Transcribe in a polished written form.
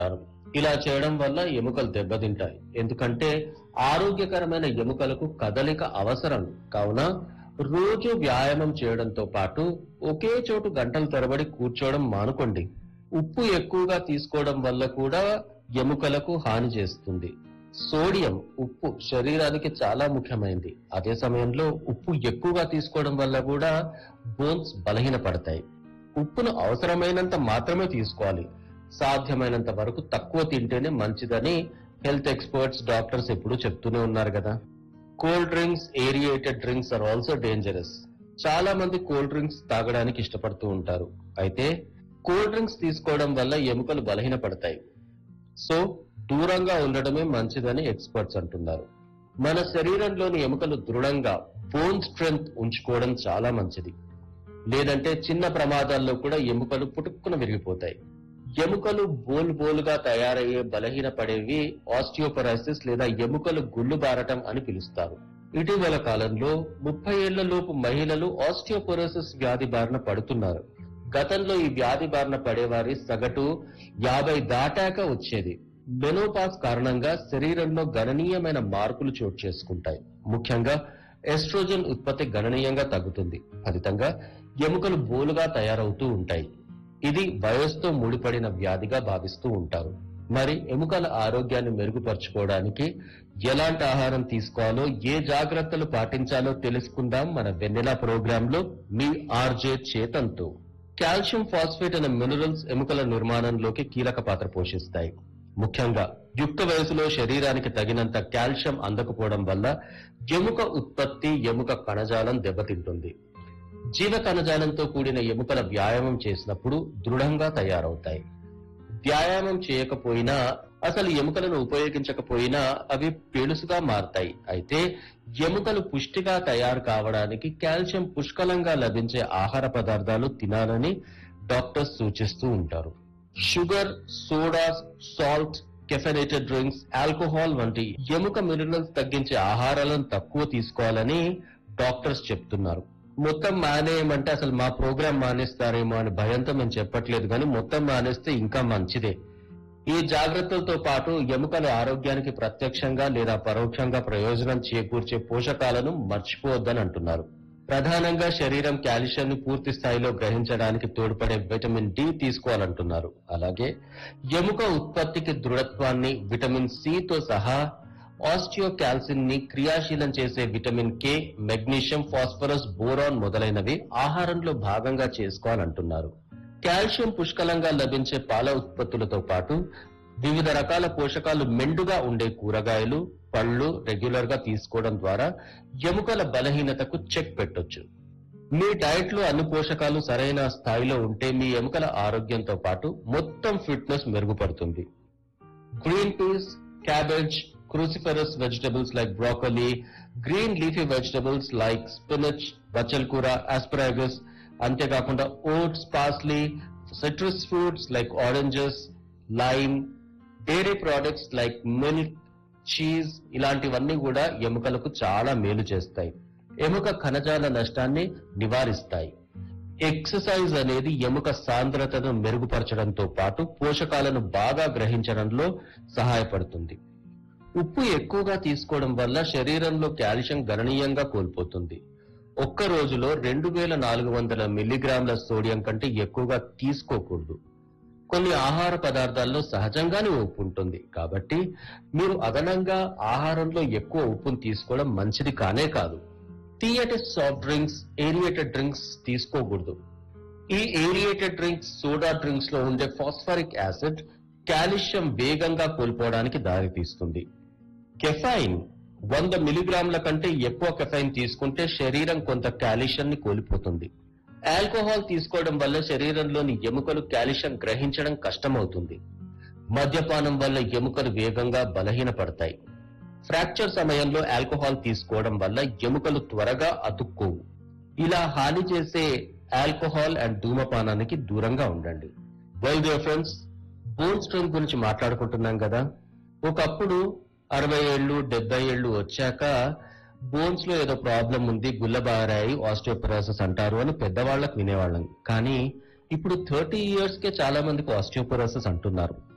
ఇలా చేయడం వల్ల ఎముకలు దెబ్బతింటాయి. ఎందుకంటే ఆరోగ్యకరమైన ఎముకలకు కదలిక అవసరం. కావున రోజు వ్యాయామం చేయడంతో పాటు ఒకే చోటు గంటల తరబడి కూర్చోవడం మానుకోండి. ఉప్పు ఎక్కువగా తీసుకోవడం వల్ల కూడా ఎముకలకు హాని చేస్తుంది. సోడియం ఉప్పు శరీరానికి చాలా ముఖ్యమైనది. అదే సమయంలో ఉప్పు ఎక్కువగా తీసుకోవడం వల్ల కూడా బోన్స్ బలహీనపడతాయి. ఉప్పును అవసరమైనంత మాత్రమే తీసుకోవాలి. సాధ్యమైనంత వరకు తక్కువ తింటేనే మంచిదని హెల్త్ ఎక్స్పర్ట్స్, డాక్టర్స్ ఎప్పుడూ చెప్తూనే ఉన్నారు కదా. Cold drinks, aerated drinks are also dangerous. చాలా మంది కోల్డ్ డ్రింక్స్ తాగడానికి ఇష్టపడుతూ ఉంటారు. అయితే కోల్డ్ డ్రింక్స్ తీసుకోవడం వల్ల ఎముకలు బలహీనపడతాయి. సో దూరంగా ఉండడమే మంచిదని ఎక్స్పర్ట్స్ అంటున్నారు. మన శరీరంలోని ఎముకలు దృఢంగా బోన్ స్ట్రెంగ్త్ ఉంచుకోవడం చాలా మంచిది. లేదంటే చిన్న ప్రమాదాల్లో కూడా ఎముకలు పుటుక్కున విరిగిపోతాయి. ఎముకలు బోలుగా తయారయ్యే బలహీనపడేవి ఆస్టియోపొరోసిస్ లేదా ఎముకలు గుళ్ళు బారటం అని పిలుస్తారు. ఇటీవల కాలంలో 30 ఏళ్ల లోపు మహిళలు ఆస్టియోపొరోసిస్ వ్యాధి బారిన పడుతున్నారు. గతంలో ఈ వ్యాధి బారిన పడేవారి సగటు 50 దాటాక వచ్చేది. మెనోపాజ్ కారణంగా శరీరంలో గణనీయమైన మార్పులు చోటు చేసుకుంటాయి. ముఖ్యంగా ఎస్ట్రోజన్ ఉత్పత్తి గణనీయంగా తగ్గుతుంది. ఫలితంగా ఎముకలు బోలుగా తయారవుతూ ఉంటాయి. ఇది వయస్సుతో ముడిపడిన వ్యాధిగా భావిస్తూ ఉంటారు. మరి ఎముకల ఆరోగ్యాన్ని మెరుగుపరచుకోవడానికి ఎలాంటి ఆహారం తీసుకోవాలో, ఏ జాగ్రత్తలు పాటించాలో తెలుసుకుందాం మన వెన్నెల ప్రోగ్రామ్ లో మీ ఆర్జే చేతన్తో. కాల్షియం ఫాస్ఫేట్ అనే మినరల్స్ ఎముకల నిర్మాణంలోకి కీలక పాత్ర పోషిస్తాయి. ముఖ్యంగా యుక్త వయసులో శరీరానికి తగినంత కాల్షియం అందకపోవడం వల్ల ఎముక ఉత్పత్తి, ఎముక కణజాలం దెబ్బతింటుంది. జీవ కణజాలంతో కూడిన ఎముకల వ్యాయామం చేసినప్పుడు దృఢంగా తయారవుతాయి. వ్యాయామం చేయకపోయినా, అసలు ఎముకలను ఉపయోగించకపోయినా అవి పెళుసుగా మారతాయి. అయితే ఎముకలు పుష్టిగా తయారు కావడానికి కాల్షియం పుష్కలంగా లభించే ఆహార పదార్థాలు తినాలని డాక్టర్స్ సూచిస్తూ ఉంటారు. Sugar, soda, salt, caffeinated drinks, alcohol వంటి ఎముక మినరల్స్ తగ్గించే ఆహారాలను తక్కువ తీసుకోవాలని డాక్టర్స్ చెప్తున్నారు. మొత్తం మానేయమంటే అసలు మా ప్రోగ్రాం మానేస్తారేమో అని భయంతో మేము చెప్పట్లేదు, కానీ మొత్తం మానేస్తే ఇంకా మంచిదే. ఈ జాగ్రత్తలతో పాటు ఎముకల ఆరోగ్యానికి ప్రత్యక్షంగా లేదా పరోక్షంగా ప్రయోజనం చేకూర్చే పోషకాలను మర్చిపోవద్దని అంటున్నారు. ప్రధానంగా శరీరం కాల్షియంని పూర్తి స్థాయిలో గ్రహించడానికి తోడ్పడే విటమిన్ డి తీసుకోవాలంటున్నారు. అలాగే ఎముక ఉత్పత్తికి దృఢత్వాన్ని విటమిన్ సి తో సహా ఆస్టియోకాల్సిన్ ని క్రియాశీలం చేసే vitamin K, magnesium, phosphorus, boron మొదలైనవి ఆహారంలో భాగంగా చేసుకోవాలంటున్నారు. కాల్షియం పుష్కలంగా లభించే పాల ఉత్పత్తులతో పాటు వివిధ రకాల పోషకాలు మెండుగా ఉండే కూరగాయలు, పళ్ళు రెగ్యులర్ గా తీసుకోవడం ద్వారా ఎముకల బలహీనతకు చెక్ పెట్టొచ్చు. మీ డైట్ లో అన్ని పోషకాలు సరైన స్థాయిలో ఉంటే మీ ఎముకల ఆరోగ్యంతో పాటు మొత్తం ఫిట్నెస్ మెరుగుపడుతుంది. Green peas, cabbage, cruciferous vegetables like broccoli, green leafy vegetables like spinach, bachal kura, asparagus, అంతేకాకుండా oats, parsley, citrus fruits like oranges, lime, dairy products like milk, cheese ఇలాంటివన్నీ కూడా ఎముకలకు చాలా మేలు చేస్తాయి. ఎముక కణజాల నష్టాన్ని నివారిస్తాయి. ఎక్సర్సైజ్ అనేది ఎముక సాంద్రతను మెరుగుపరచడంతో పాటు పోషకాలను బాగా గ్రహించడంలో సహాయపడుతుంది. ఉప్పు ఎక్కువగా తీసుకోవడం వల్ల శరీరంలో కాల్షియం గణనీయంగా కోల్పోతుంది. ఒక్క రోజులో 2400 మిల్లీగ్రాముల సోడియం కంటే ఎక్కువగా తీసుకోకూడదు. కొన్ని ఆహార పదార్థాల్లో సహజంగానే ఉప్పు ఉంటుంది. కాబట్టి మీరు అదనంగా ఆహారంలో ఎక్కువ ఉప్పును తీసుకోవడం మంచిది కానే కాదు. తీయటి సాఫ్ట్ డ్రింక్స్, ఏరియేటెడ్ డ్రింక్స్ తీసుకోకూడదు. ఈ ఏరియేటెడ్ డ్రింక్స్, సోడా డ్రింక్స్ లో ఉండే ఫాస్ఫరిక్ యాసిడ్ కాల్షియం వేగంగా కోల్పోవడానికి దారితీస్తుంది. కెఫైన్ 100 మిల్లీగ్రాముల కంటే ఎక్కువ కెఫైన్ తీసుకుంటే శరీరం కొంత కాల్షియాన్ని కోల్పోతుంది. ఆల్కహాల్ తీసుకోవడం వల్ల శరీరంలోని ఎముకలు కాల్షియం గ్రహించడం కష్టమవుతుంది. మద్యపానం వల్ల ఎముకలు వేగంగా బలహీనపడతాయి. ఫ్రాక్చర్ సమయంలో ఆల్కహాల్ తీసుకోవడం వల్ల ఎముకలు త్వరగా అతుక్కోవు. ఇలా హాని చేసే ఆల్కహాల్ అండ్ ధూమపానానికి దూరంగా ఉండండి. Well dear friends, bone strength గురించి మాట్లాడుకుంటున్నాం కదా. ఒకప్పుడు 60 ఏళ్ళు 70 ఏళ్ళు వచ్చాక బోన్స్ లో ఏదో ప్రాబ్లం ఉంది, గుల్లబారాయి, ఆస్టియోపొరోసిస్ అంటారు అని పెద్దవాళ్ళకి వినేవాళ్ళం. కానీ ఇప్పుడు 30 years కే చాలా మందికి ఆస్టియోపొరోసిస్ అంటున్నారు.